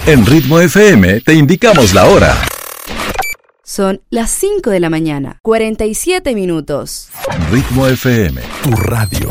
En Ritmo FM te indicamos la hora. Son las 5 de la mañana, 47 minutos. Ritmo FM, tu radio.